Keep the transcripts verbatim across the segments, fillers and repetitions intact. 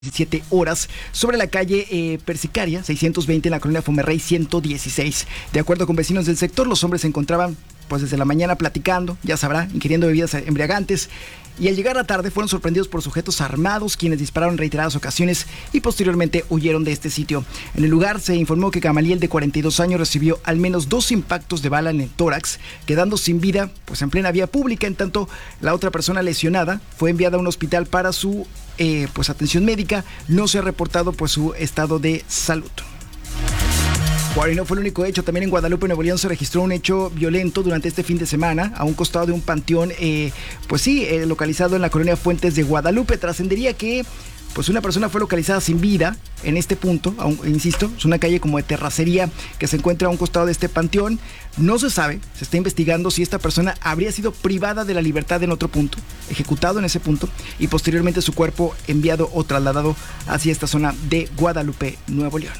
diecisiete horas sobre la calle eh, Persicaria seiscientos veinte en la colonia Fomerrey ciento dieciséis. De acuerdo con vecinos del sector, los hombres se encontraban pues desde la mañana platicando, ya sabrá, ingiriendo bebidas embriagantes, y al llegar a la tarde fueron sorprendidos por sujetos armados quienes dispararon en reiteradas ocasiones y posteriormente huyeron de este sitio. En el lugar se informó que Gamaliel, de cuarenta y dos años, recibió al menos dos impactos de bala en el tórax, quedando sin vida pues en plena vía pública. En tanto, la otra persona lesionada fue enviada a un hospital para su eh, pues atención médica. No se ha reportado pues su estado de salud. Bueno, y no fue el único hecho. También en Guadalupe, Nuevo León, se registró un hecho violento durante este fin de semana a un costado de un panteón, eh, pues sí, eh, localizado en la colonia Fuentes de Guadalupe. Trascendería que pues una persona fue localizada sin vida en este punto, aún, insisto, es una calle como de terracería que se encuentra a un costado de este panteón. No se sabe, se está investigando si esta persona habría sido privada de la libertad en otro punto, ejecutado en ese punto, y posteriormente su cuerpo enviado o trasladado hacia esta zona de Guadalupe, Nuevo León.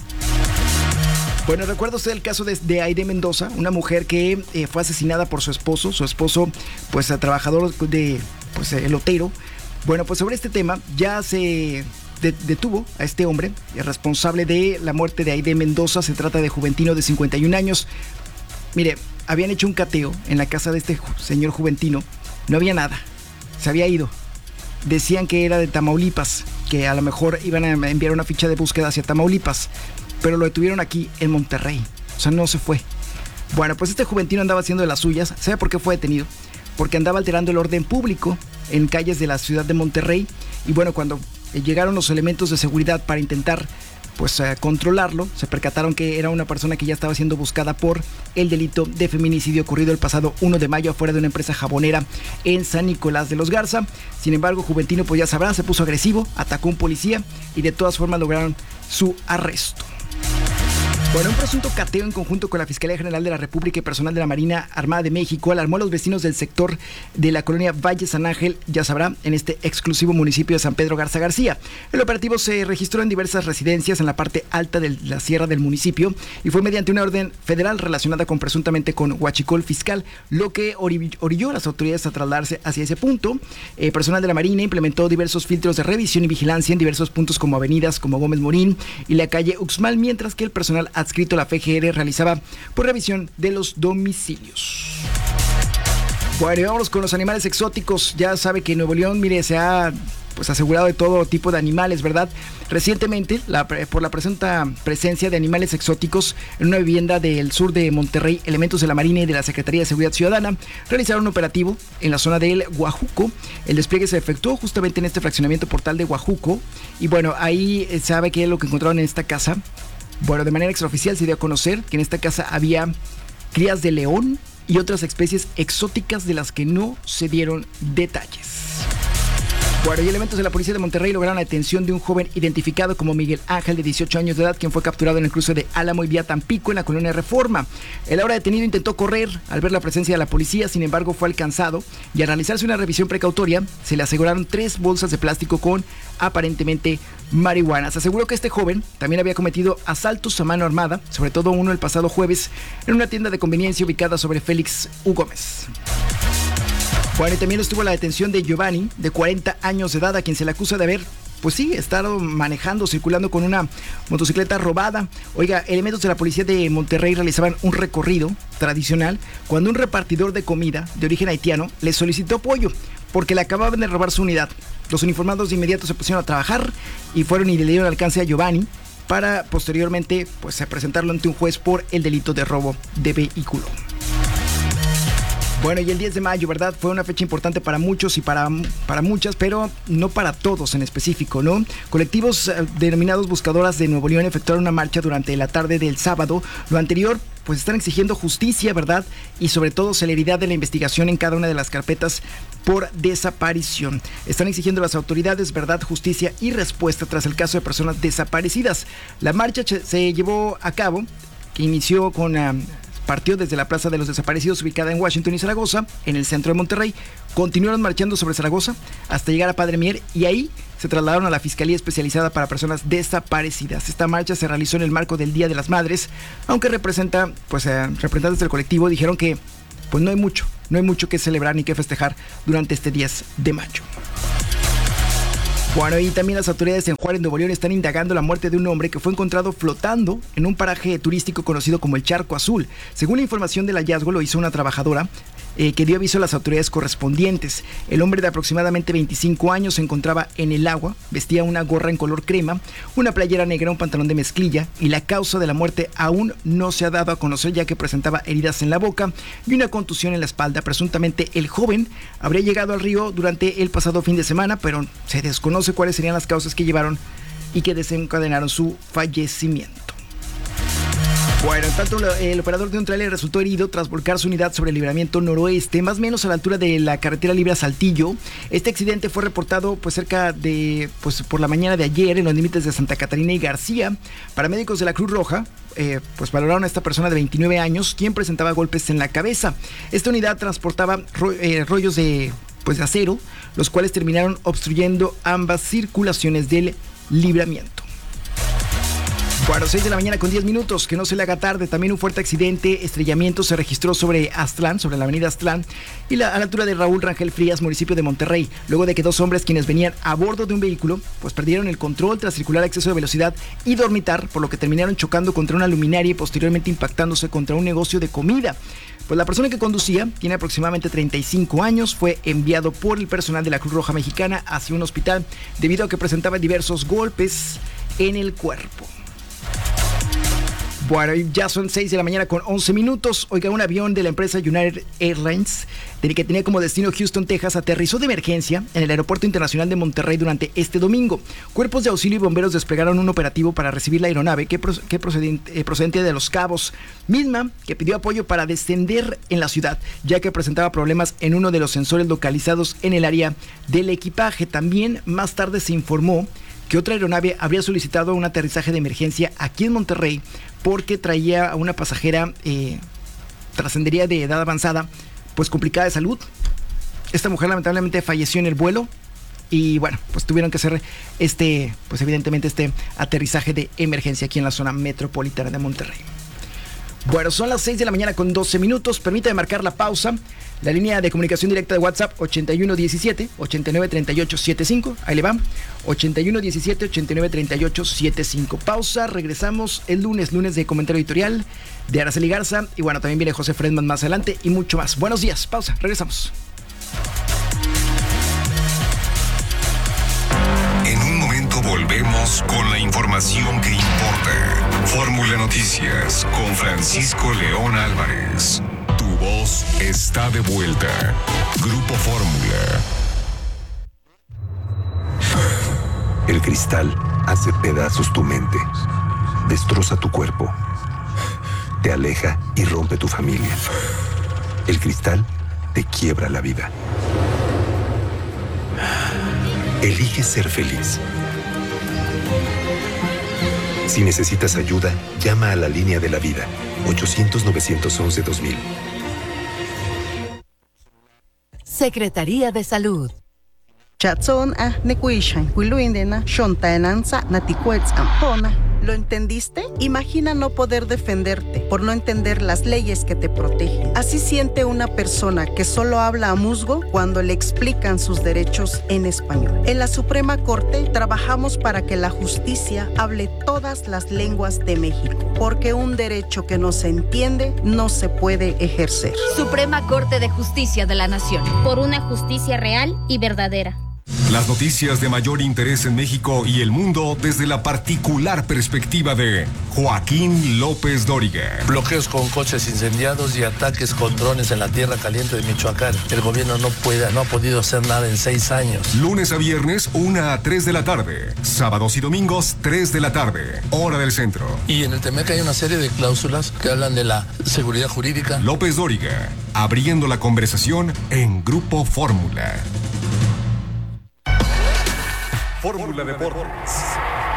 Bueno, ¿recuerda usted el caso de, de Aide Mendoza? Una mujer que eh, fue asesinada por su esposo, su esposo, pues, a trabajador de, pues, elotero. Bueno, pues sobre este tema ya se de, detuvo a este hombre, el responsable de la muerte de Aide Mendoza. Se trata de Juventino, de cincuenta y un años. Mire, habían hecho un cateo en la casa de este señor Juventino. No había nada, se había ido. Decían que era de Tamaulipas, que a lo mejor iban a enviar una ficha de búsqueda hacia Tamaulipas, pero lo detuvieron aquí en Monterrey. O sea, no se fue. Bueno, pues este Juventino andaba haciendo de las suyas. ¿Sabe por qué fue detenido? Porque andaba alterando el orden público en calles de la ciudad de Monterrey. Y bueno, cuando llegaron los elementos de seguridad para intentar pues eh, controlarlo, se percataron que era una persona que ya estaba siendo buscada por el delito de feminicidio ocurrido el pasado primero de mayo afuera de una empresa jabonera en San Nicolás de los Garza. Sin embargo, Juventino, pues ya sabrá, se puso agresivo, atacó a un policía y de todas formas lograron su arresto. Bueno, un presunto cateo en conjunto con la Fiscalía General de la República y personal de la Marina Armada de México alarmó a los vecinos del sector de la colonia Valle San Ángel, ya sabrá, en este exclusivo municipio de San Pedro Garza García. El operativo se registró en diversas residencias en la parte alta de la sierra del municipio y fue mediante una orden federal relacionada con presuntamente con huachicol fiscal, lo que orilló a las autoridades a trasladarse hacia ese punto. Eh, personal de la Marina implementó diversos filtros de revisión y vigilancia en diversos puntos como avenidas como Gómez Morín y la calle Uxmal, mientras que el personal adscrito a la F G R realizaba por revisión de los domicilios. Bueno, y vámonos con los animales exóticos. Ya sabe que Nuevo León, mire, se ha pues asegurado de todo tipo de animales, ¿verdad? Recientemente, la, por la presunta presencia de animales exóticos en una vivienda del sur de Monterrey, elementos de la Marina y de la Secretaría de Seguridad Ciudadana realizaron un operativo en la zona del Guajuco. El despliegue se efectuó justamente en este fraccionamiento portal de Guajuco. Y bueno, ahí sabe que es lo que encontraron en esta casa. Bueno, de manera extraoficial se dio a conocer que en esta casa había crías de león y otras especies exóticas de las que no se dieron detalles. Bueno, y elementos de la policía de Monterrey lograron la detención de un joven identificado como Miguel Ángel, de dieciocho años de edad, quien fue capturado en el cruce de Álamo y Vía Tampico, en la colonia Reforma. El ahora detenido intentó correr al ver la presencia de la policía, sin embargo fue alcanzado y al realizarse una revisión precautoria se le aseguraron tres bolsas de plástico con aparentemente marihuana. Se aseguró que este joven también había cometido asaltos a mano armada, sobre todo uno el pasado jueves en una tienda de conveniencia ubicada sobre Félix U. Gómez. Bueno, y también estuvo la detención de Giovanni, de cuarenta años de edad, a quien se le acusa de haber, pues sí, estado manejando, circulando con una motocicleta robada. Oiga, elementos de la policía de Monterrey realizaban un recorrido tradicional cuando un repartidor de comida de origen haitiano le solicitó apoyo porque le acababan de robar su unidad. Los uniformados de inmediato se pusieron a trabajar y fueron y le dieron alcance a Giovanni para posteriormente pues presentarlo ante un juez por el delito de robo de vehículo. Bueno, y el diez de mayo, ¿verdad? Fue una fecha importante para muchos y para, para muchas, pero no para todos en específico, ¿no? Colectivos eh, denominados Buscadoras de Nuevo León efectuaron una marcha durante la tarde del sábado. Lo anterior, pues están exigiendo justicia, ¿verdad? Y sobre todo celeridad de la investigación en cada una de las carpetas por desaparición. Están exigiendo a las autoridades, ¿verdad?, justicia y respuesta tras el caso de personas desaparecidas. La marcha se llevó a cabo, que inició con... Uh, Partió desde la Plaza de los Desaparecidos, ubicada en Washington y Zaragoza, en el centro de Monterrey. Continuaron marchando sobre Zaragoza hasta llegar a Padre Mier y ahí se trasladaron a la Fiscalía Especializada para Personas Desaparecidas. Esta marcha se realizó en el marco del Día de las Madres, aunque representa, pues, eh, representantes del colectivo dijeron que pues no hay mucho, no hay mucho que celebrar ni que festejar durante este diez de mayo. Bueno, y también las autoridades en Juárez, Nuevo León, están indagando la muerte de un hombre que fue encontrado flotando en un paraje turístico conocido como el Charco Azul. Según la información del hallazgo, lo hizo una trabajadora eh, que dio aviso a las autoridades correspondientes. El hombre de aproximadamente veinticinco años se encontraba en el agua, vestía una gorra en color crema, una playera negra, un pantalón de mezclilla, y la causa de la muerte aún no se ha dado a conocer, ya que presentaba heridas en la boca y una contusión en la espalda. Presuntamente el joven habría llegado al río durante el pasado fin de semana, pero se desconoce cuáles serían las causas que llevaron y que desencadenaron su fallecimiento. Bueno, en tanto, el operador de un tráiler resultó herido tras volcar su unidad sobre el libramiento noroeste, más o menos a la altura de la carretera libre a Saltillo. Este accidente fue reportado pues cerca de, pues por la mañana de ayer, en los límites de Santa Catarina y García. Paramédicos de la Cruz Roja eh, pues valoraron a esta persona de veintinueve años, quien presentaba golpes en la cabeza. Esta unidad transportaba ro eh, rollos de, pues, de acero, los cuales terminaron obstruyendo ambas circulaciones del libramiento. Bueno, seis de la mañana con diez minutos, que no se le haga tarde. También un fuerte accidente, estrellamiento se registró sobre Aztlán, sobre la avenida Aztlán, y la, a la altura de Raúl Rangel Frías, municipio de Monterrey, luego de que dos hombres quienes venían a bordo de un vehículo, pues perdieron el control tras circular a exceso de velocidad y dormitar, por lo que terminaron chocando contra una luminaria y posteriormente impactándose contra un negocio de comida. Pues la persona que conducía tiene aproximadamente treinta y cinco años, fue enviado por el personal de la Cruz Roja Mexicana hacia un hospital debido a que presentaba diversos golpes en el cuerpo. Bueno, ya son seis de la mañana con once minutos. Oiga, un avión de la empresa United Airlines, que tenía como destino Houston, Texas, aterrizó de emergencia en el Aeropuerto Internacional de Monterrey durante este domingo. Cuerpos de auxilio y bomberos desplegaron un operativo para recibir la aeronave que, que procedente, eh, procedente de Los Cabos, misma que pidió apoyo para descender en la ciudad, ya que presentaba problemas en uno de los sensores localizados en el área del equipaje. También más tarde se informó que otra aeronave habría solicitado un aterrizaje de emergencia aquí en Monterrey porque traía a una pasajera, eh, trascendería de edad avanzada, pues complicada de salud. Esta mujer lamentablemente falleció en el vuelo y bueno, pues tuvieron que hacer este, pues evidentemente este aterrizaje de emergencia aquí en la zona metropolitana de Monterrey. Bueno, son las seis de la mañana con doce minutos. Permítame marcar la pausa. La línea de comunicación directa de WhatsApp ochenta y uno diecisiete, ochenta y nueve treinta y ocho setenta y cinco. Ahí le va. ochenta y uno diecisiete, ochenta y nueve treinta y ocho setenta y cinco. Pausa. Regresamos el lunes, lunes de comentario editorial de Araceli Garza. Y bueno, también viene José Fredman más adelante y mucho más. Buenos días. Pausa. Regresamos. En un momento volvemos con la información que importa. Fórmula Noticias con Francisco León Álvarez. Tu voz está de vuelta. Grupo Fórmula. El cristal hace pedazos tu mente, destroza tu cuerpo, te aleja y rompe tu familia. El cristal te quiebra la vida. Elige ser feliz. Si necesitas ayuda, llama a la línea de la vida, ochocientos, novecientos once, dos mil. Secretaría de Salud. Chatson a nekuishan, huiluindena, shontaenanza, naticuetz ampona. ¿Lo entendiste? Imagina no poder defenderte por no entender las leyes que te protegen. Así siente una persona que solo habla a musgo cuando le explican sus derechos en español. En la Suprema Corte trabajamos para que la justicia hable todas las lenguas de México, porque un derecho que no se entiende no se puede ejercer. Suprema Corte de Justicia de la Nación. Por una justicia real y verdadera. Las noticias de mayor interés en México y el mundo desde la particular perspectiva de Joaquín López Dóriga. Bloqueos con coches incendiados y ataques con drones en la tierra caliente de Michoacán. El gobierno no puede, no ha podido hacer nada en seis años. Lunes a viernes, una a tres de la tarde. Sábados y domingos, tres de la tarde. Hora del centro. Y en el Temec hay una serie de cláusulas que hablan de la seguridad jurídica. López Dóriga, abriendo la conversación en Grupo Fórmula. Fórmula Deportes.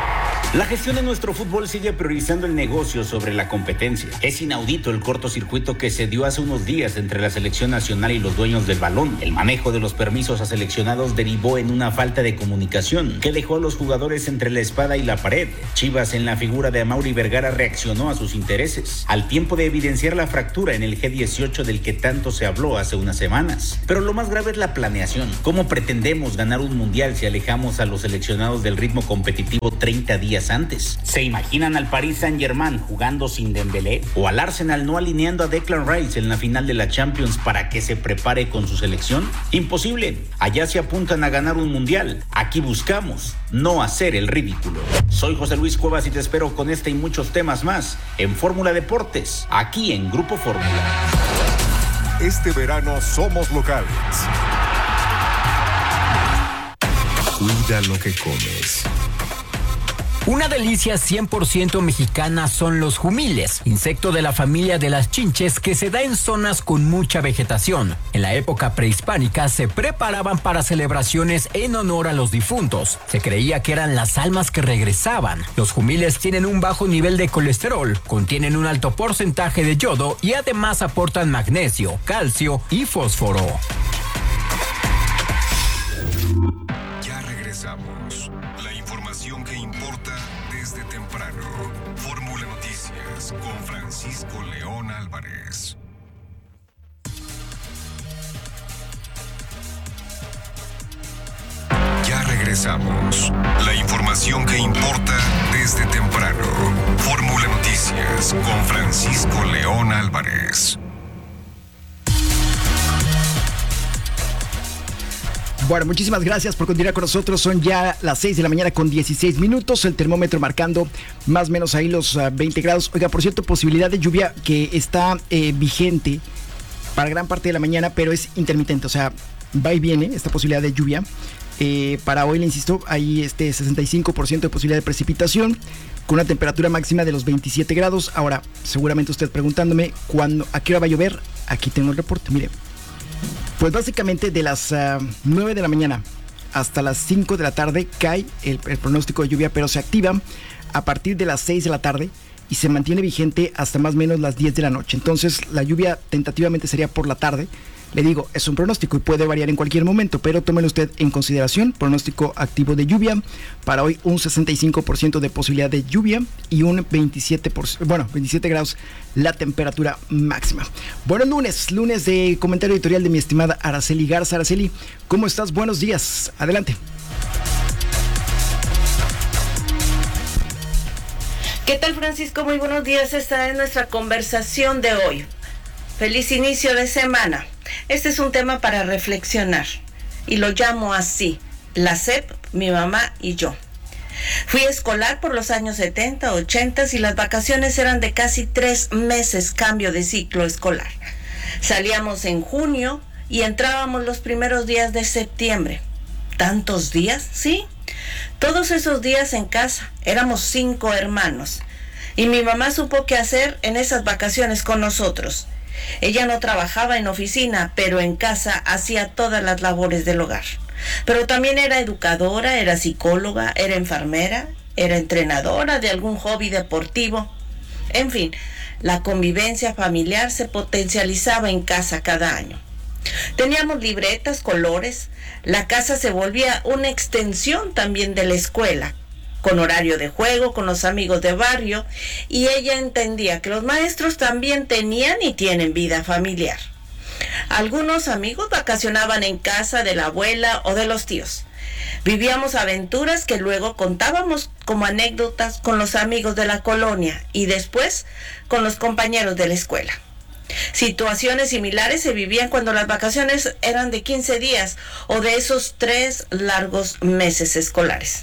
La gestión de nuestro fútbol sigue priorizando el negocio sobre la competencia. Es inaudito el cortocircuito que se dio hace unos días entre la selección nacional y los dueños del balón. El manejo de los permisos a seleccionados derivó en una falta de comunicación que dejó a los jugadores entre la espada y la pared. Chivas, en la figura de Amaury Vergara, reaccionó a sus intereses, al tiempo de evidenciar la fractura en el G dieciocho del que tanto se habló hace unas semanas. Pero lo más grave es la planeación. ¿Cómo pretendemos ganar un mundial si alejamos a los seleccionados del ritmo competitivo treinta días antes? ¿Se imaginan al Paris Saint-Germain jugando sin Dembélé? ¿O al Arsenal no alineando a Declan Rice en la final de la Champions para que se prepare con su selección? Imposible. Allá se apuntan a ganar un mundial. Aquí buscamos no hacer el ridículo. Soy José Luis Cuevas y te espero con este y muchos temas más en Fórmula Deportes, aquí en Grupo Fórmula. Este verano somos locales. Cuida lo que comes. Una delicia cien por ciento mexicana son los jumiles, insecto de la familia de las chinches que se da en zonas con mucha vegetación. En la época prehispánica se preparaban para celebraciones en honor a los difuntos. Se creía que eran las almas que regresaban. Los jumiles tienen un bajo nivel de colesterol, contienen un alto porcentaje de yodo y además aportan magnesio, calcio y fósforo. Ya regresamos. La información que importa desde temprano. Fórmula Noticias con Francisco León Álvarez. Ya regresamos. La información que importa desde temprano. Fórmula Noticias con Francisco León Álvarez. Bueno, muchísimas gracias por continuar con nosotros. Son ya las seis de la mañana con dieciséis minutos. El termómetro marcando más o menos ahí los uh, veinte grados. Oiga, por cierto, posibilidad de lluvia que está eh, vigente para gran parte de la mañana, pero es intermitente. O sea, va y viene esta posibilidad de lluvia. Eh, para hoy, le insisto, hay este sesenta y cinco por ciento de posibilidad de precipitación con una temperatura máxima de los veintisiete grados. Ahora, seguramente usted preguntándome, ¿cuándo, a qué hora va a llover? Aquí tengo el reporte, mire. Pues básicamente de las uh, nueve de la mañana hasta las cinco de la tarde cae el, el pronóstico de lluvia, pero se activa a partir de las seis de la tarde y se mantiene vigente hasta más o menos las diez de la noche. Entonces la lluvia tentativamente sería por la tarde. Le digo, es un pronóstico y puede variar en cualquier momento, pero tómelo usted en consideración. Pronóstico activo de lluvia. Para hoy un sesenta y cinco por ciento de posibilidad de lluvia y un veintisiete por ciento, bueno, veintisiete grados la temperatura máxima. Bueno, lunes, lunes de comentario editorial de mi estimada Araceli Garza. Araceli, ¿cómo estás? Buenos días. Adelante. ¿Qué tal, Francisco? Muy buenos días. Esta es nuestra conversación de hoy. Feliz inicio de semana. Este es un tema para reflexionar y lo llamo así: la S E P, mi mamá y yo. Fui escolar por los años setenta, ochenta y las vacaciones eran de casi tres meses, cambio de ciclo escolar. Salíamos en junio y entrábamos los primeros días de septiembre. ¿Tantos días? Sí. Todos esos días en casa. Éramos cinco hermanos. Y mi mamá supo qué hacer en esas vacaciones con nosotros. Ella no trabajaba en oficina, pero en casa hacía todas las labores del hogar. Pero también era educadora, era psicóloga, era enfermera, era entrenadora de algún hobby deportivo. En fin, la convivencia familiar se potencializaba en casa cada año. Teníamos libretas, colores, la casa se volvía una extensión también de la escuela, con horario de juego, con los amigos de barrio, y ella entendía que los maestros también tenían y tienen vida familiar. Algunos amigos vacacionaban en casa de la abuela o de los tíos. Vivíamos aventuras que luego contábamos como anécdotas con los amigos de la colonia y después con los compañeros de la escuela. Situaciones similares se vivían cuando las vacaciones eran de quince días o de esos tres largos meses escolares.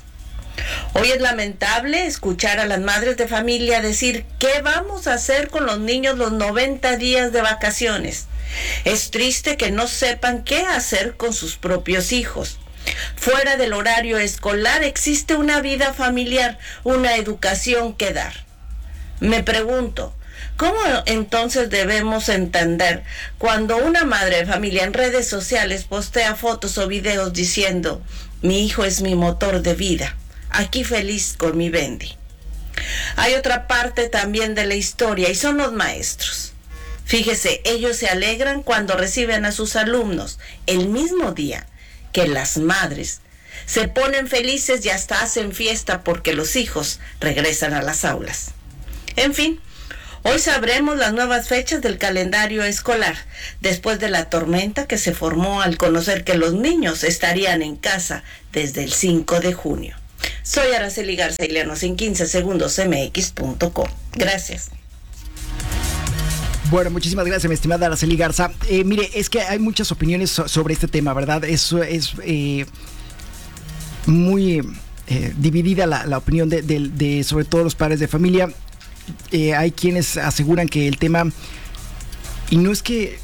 Hoy es lamentable escuchar a las madres de familia decir: ¿qué vamos a hacer con los niños los noventa días de vacaciones? Es triste que no sepan qué hacer con sus propios hijos. Fuera del horario escolar existe una vida familiar, una educación que dar. Me pregunto, ¿cómo entonces debemos entender cuando una madre de familia en redes sociales postea fotos o videos diciendo: mi hijo es mi motor de vida? aquí feliz con mi Bendy. Hay otra parte también de la historia y son los maestros. Fíjese, ellos se alegran cuando reciben a sus alumnos el mismo día que las madres. Se ponen felices y hasta hacen fiesta porque los hijos regresan a las aulas. En fin, hoy sabremos las nuevas fechas del calendario escolar, después de la tormenta que se formó al conocer que los niños estarían en casa desde el cinco de junio. Soy Araceli Garza y léanos en quince segundos eme equis punto com. Gracias. Bueno, muchísimas gracias, mi estimada Araceli Garza. Eh, mire, es que hay muchas opiniones so- sobre este tema, ¿verdad? Eso es eh, muy eh, dividida la, la opinión de, de, de sobre todo los padres de familia. Eh, hay quienes aseguran que el tema, y no es que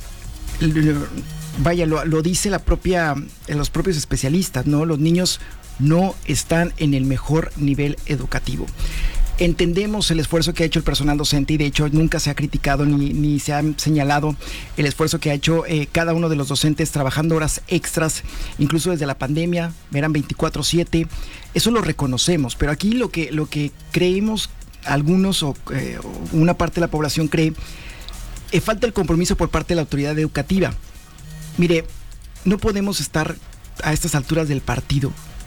vaya, lo, lo dice la propia, los propios especialistas, ¿no? Los niños no están en el mejor nivel educativo. Entendemos el esfuerzo que ha hecho el personal docente y de hecho nunca se ha criticado ni, ni se ha señalado el esfuerzo que ha hecho eh, cada uno de los docentes trabajando horas extras, incluso desde la pandemia, eran veinticuatro siete, eso lo reconocemos, pero aquí lo que, lo que creemos algunos o eh, una parte de la población cree, eh, falta el compromiso por parte de la autoridad educativa. Mire, no podemos estar a estas alturas del partido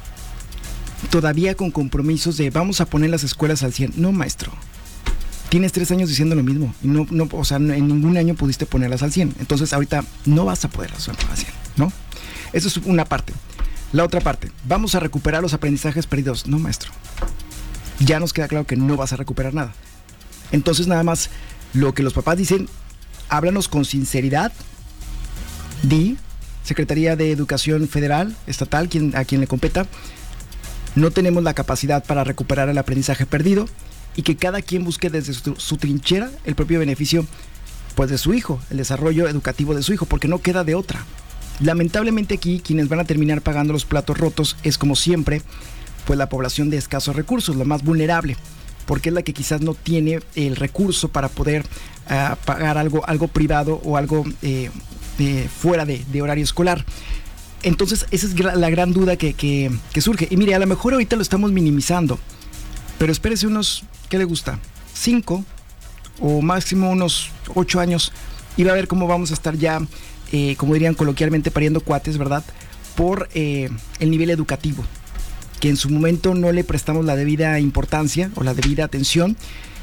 todavía con compromisos de vamos a poner las escuelas al cien. No, maestro, tienes tres años diciendo lo mismo y no, no, o sea, en ningún año pudiste ponerlas al cien, entonces ahorita no vas a poderlas poner al cien, ¿no? Eso es una parte. La otra parte, vamos a recuperar los aprendizajes perdidos. No, maestro, ya nos queda claro que no vas a recuperar nada. Entonces nada más lo que los papás dicen, háblanos con sinceridad. Di, Secretaría de Educación Federal, Estatal, quien, a quien le competa, no tenemos la capacidad para recuperar el aprendizaje perdido y que cada quien busque desde su, su trinchera el propio beneficio pues de su hijo, el desarrollo educativo de su hijo, porque no queda de otra. Lamentablemente aquí quienes van a terminar pagando los platos rotos es, como siempre, pues la población de escasos recursos, la más vulnerable, porque es la que quizás no tiene el recurso para poder uh, pagar algo, algo privado o algo eh, eh, fuera de, de horario escolar. Entonces esa es la gran duda que, que, que surge. Y mire, a lo mejor ahorita lo estamos minimizando, pero espérese unos, ¿qué le gusta? Cinco o máximo unos ocho años y va a ver cómo vamos a estar ya, eh, como dirían coloquialmente, pariendo cuates, ¿verdad? Por eh, el nivel educativo, que en su momento no le prestamos la debida importancia o la debida atención.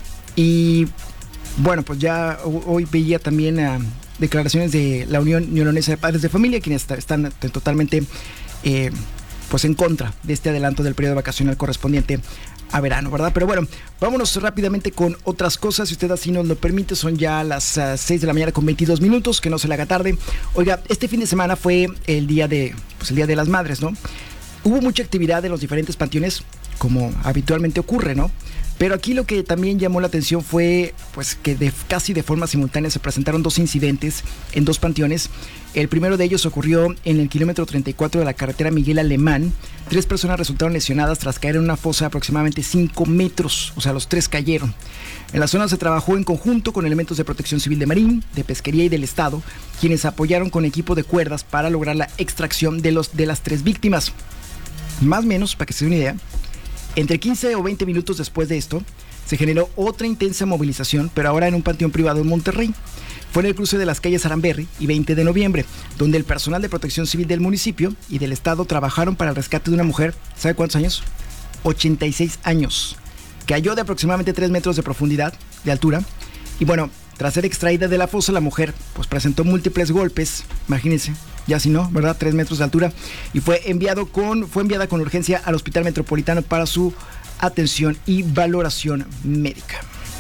Y bueno, pues ya hoy veía también a declaraciones de la Unión Neolonesa de Padres de Familia, quienes están totalmente eh, pues en contra de este adelanto del periodo vacacional correspondiente a verano, ¿verdad? Pero bueno, vámonos rápidamente con otras cosas, si usted así nos lo permite. Son ya las uh, seis de la mañana con veintidós minutos, que no se le haga tarde. Oiga, este fin de semana fue el día de, pues el Día de las Madres, ¿no? Hubo mucha actividad en los diferentes panteones, como habitualmente ocurre, ¿no? Pero aquí lo que también llamó la atención fue pues que de, casi de forma simultánea se presentaron dos incidentes en dos panteones. El primero de ellos ocurrió en el kilómetro treinta y cuatro de la carretera Miguel Alemán. Tres personas resultaron lesionadas tras caer en una fosa de aproximadamente cinco metros, o sea, los tres cayeron. En la zona se trabajó en conjunto con elementos de Protección Civil de Marín, de Pesquería y del Estado, quienes apoyaron con equipo de cuerdas para lograr la extracción de, los, de las tres víctimas. Más o menos, para que se dé una idea, entre quince o veinte minutos después de esto, se generó otra intensa movilización, pero ahora en un panteón privado en Monterrey. Fue en el cruce de las calles Aramberri y veinte de noviembre, donde el personal de Protección Civil del municipio y del estado trabajaron para el rescate de una mujer, ¿sabe cuántos años? ochenta y seis años. Cayó de aproximadamente tres metros de profundidad, de altura, y bueno, tras ser extraída de la fosa, la mujer pues presentó múltiples golpes, imagínense, ya si no, ¿verdad? Tres metros de altura, y fue enviado con, fue enviada con urgencia al Hospital Metropolitano para su atención y valoración médica.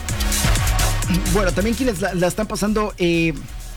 Bueno, también quienes la, la están pasando, eh,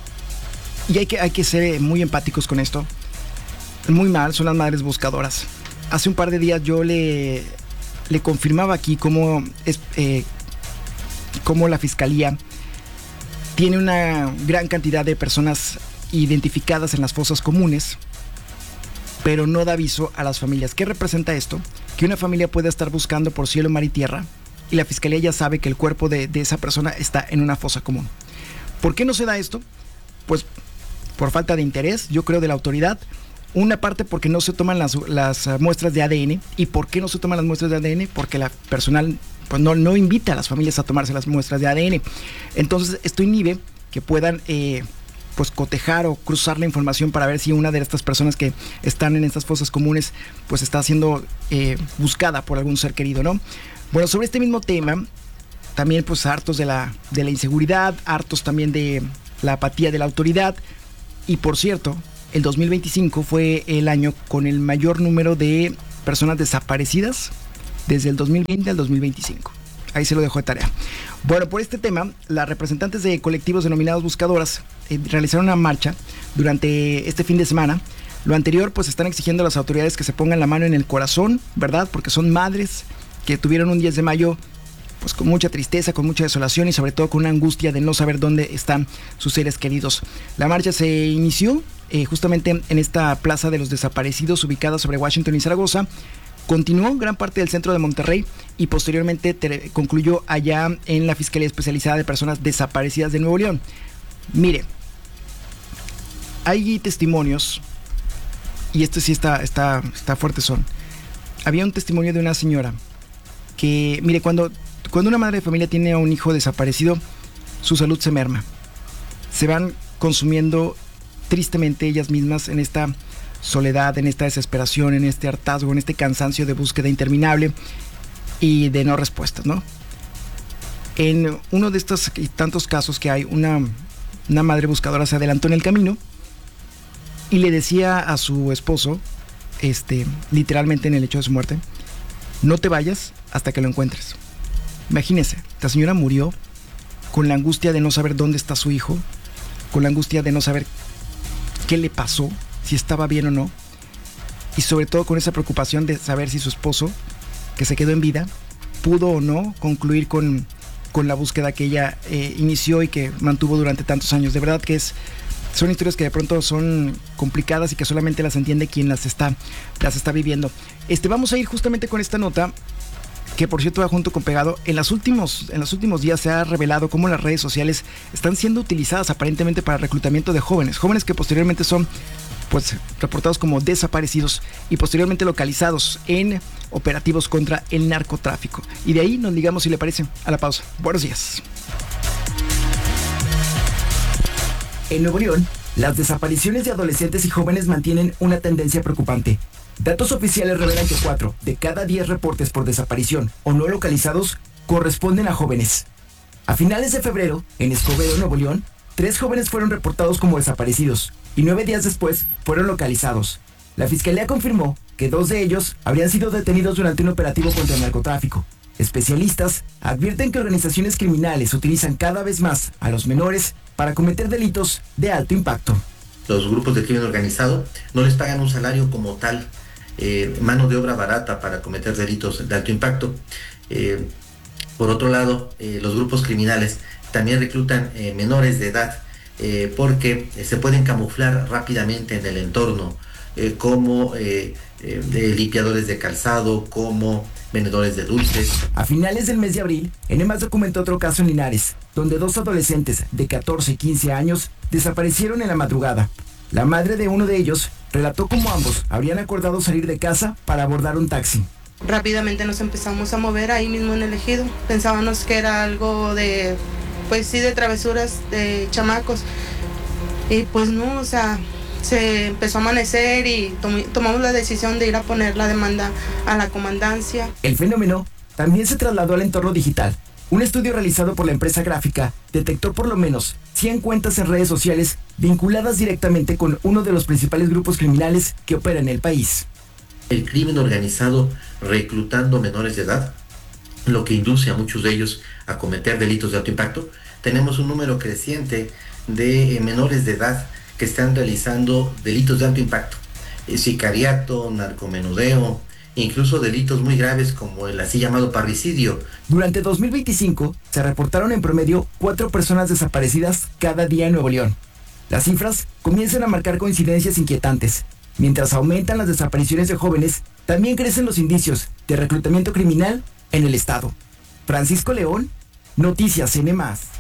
y hay que, hay que ser muy empáticos con esto, muy mal, son las madres buscadoras. Hace un par de días yo le, le confirmaba aquí cómo, es, eh, cómo la Fiscalía tiene una gran cantidad de personas identificadas en las fosas comunes, pero no da aviso a las familias. ¿Qué representa esto? Que una familia puede estar buscando por cielo, mar y tierra y la Fiscalía ya sabe que el cuerpo de, de esa persona está en una fosa común. ¿Por qué no se da esto? Pues por falta de interés, yo creo, de la autoridad, Una parte porque no se toman las, las uh, muestras de A D N. ¿Y por qué no se toman las muestras de A D N? Porque la personal pues no, no invita a las familias a tomarse las muestras de A D N. Entonces esto inhibe que puedan eh, pues cotejar o cruzar la información para ver si una de estas personas que están en estas fosas comunes pues está siendo eh, buscada por algún ser querido, ¿no? Bueno, sobre este mismo tema, también pues hartos de la, de la inseguridad, hartos también de la apatía de la autoridad. Y por cierto, el dos mil veinticinco fue el año con el mayor número de personas desaparecidas desde el dos mil veinte al dos mil veinticinco. Ahí se lo dejo de tarea. Bueno, por este tema, las representantes de colectivos denominados buscadoras eh, realizaron una marcha durante este fin de semana. Lo anterior, pues están exigiendo a las autoridades que se pongan la mano en el corazón, ¿verdad? Porque son madres que tuvieron un diez de mayo pues con mucha tristeza, con mucha desolación y sobre todo con una angustia de no saber dónde están sus seres queridos. La marcha se inició eh, justamente en esta Plaza de los Desaparecidos ubicada sobre Washington y Zaragoza. Continuó gran parte del centro de Monterrey y posteriormente te, concluyó allá en la Fiscalía Especializada de Personas Desaparecidas de Nuevo León. Mire, hay testimonios, y esto sí está, está, está fuerte son. Había un testimonio de una señora que, mire, cuando, cuando una madre de familia tiene a un hijo desaparecido, su salud se merma. Se van consumiendo tristemente ellas mismas en esta soledad, en esta desesperación, en este hartazgo, en este cansancio de búsqueda interminable y de no respuestas, ¿no? En uno de estos y tantos casos que hay, una, una madre buscadora se adelantó en el camino y le decía a su esposo, este, literalmente en el hecho de su muerte, no te vayas hasta que lo encuentres. Imagínese, la señora murió con la angustia de no saber dónde está su hijo, con la angustia de no saber qué le pasó, si estaba bien o no, y sobre todo con esa preocupación de saber si su esposo, que se quedó en vida, pudo o no concluir con, con la búsqueda que ella eh, inició y que mantuvo durante tantos años. De verdad que es, son historias que de pronto son complicadas y que solamente las entiende quien las está, las está viviendo. Este, vamos a ir justamente con esta nota, que por cierto va junto con pegado. En, las últimos, en los últimos días se ha revelado cómo las redes sociales están siendo utilizadas aparentemente para reclutamiento de jóvenes, jóvenes que posteriormente son pues reportados como desaparecidos y posteriormente localizados en operativos contra el narcotráfico. Y de ahí nos ligamos, si le parece, a la pausa. Buenos días. En Nuevo León, las desapariciones de adolescentes y jóvenes mantienen una tendencia preocupante. Datos oficiales revelan que cuatro de cada diez reportes por desaparición o no localizados corresponden a jóvenes. A finales de febrero, en Escobedo, Nuevo León, tres jóvenes fueron reportados como desaparecidos y nueve días después fueron localizados. La fiscalía confirmó que dos de ellos habrían sido detenidos durante un operativo contra el narcotráfico. Especialistas advierten que organizaciones criminales utilizan cada vez más a los menores para cometer delitos de alto impacto. Los grupos de crimen organizado no les pagan un salario como tal, eh, mano de obra barata para cometer delitos de alto impacto. Eh, por otro lado, eh, los grupos criminales también reclutan eh, menores de edad eh, porque eh, se pueden camuflar rápidamente en el entorno eh, como eh, eh, de limpiadores de calzado, como vendedores de dulces. A finales del mes de abril, N M A S documentó otro caso en Linares, donde dos adolescentes de catorce y quince años desaparecieron en la madrugada. La madre de uno de ellos relató cómo ambos habrían acordado salir de casa para abordar un taxi. Rápidamente nos empezamos a mover ahí mismo en el ejido. Pensábamos que era algo de, pues sí, de travesuras de chamacos. Y pues no, o sea, se empezó a amanecer y tom- tomamos la decisión de ir a poner la demanda a la comandancia. El fenómeno también se trasladó al entorno digital. Un estudio realizado por la empresa gráfica detectó por lo menos cien cuentas en redes sociales vinculadas directamente con uno de los principales grupos criminales que opera en el país. El crimen organizado reclutando menores de edad, lo que induce a muchos de ellos a cometer delitos de alto impacto. Tenemos un número creciente de menores de edad que están realizando delitos de alto impacto, sicariato, narcomenudeo, incluso delitos muy graves como el así llamado parricidio. Durante dos mil veinticinco se reportaron en promedio cuatro personas desaparecidas cada día en Nuevo León. Las cifras comienzan a marcar coincidencias inquietantes. Mientras aumentan las desapariciones de jóvenes, también crecen los indicios de reclutamiento criminal en el estado. Francisco León, Noticias N M A S.